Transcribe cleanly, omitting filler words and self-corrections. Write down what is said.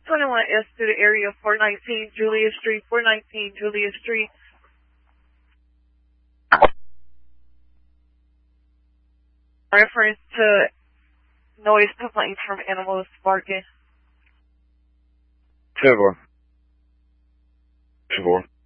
21S to the area 419 Julia Street, 419 Julia Street. Reference to noise complaints from animals barking. 10-4. 10-4.